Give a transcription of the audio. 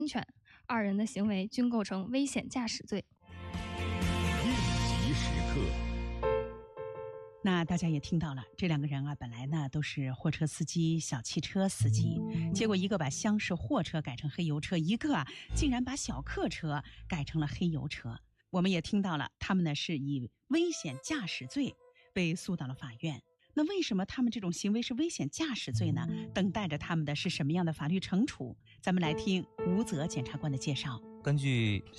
全，二人的行为均构成危险驾驶罪。 应急时刻。 那大家也听到了，这两个人啊，本来呢都是货车司机、小汽车司机，结果一个把厢式货车改成黑油车，一个竟然把小客车改成了黑油车。我们也听到了，他们呢是以危险驾驶罪被诉到了法院。那为什么他们这种行为是危险驾驶罪呢？等待着他们的是什么样的法律惩处？咱们来听吴泽检察官的介绍。 根据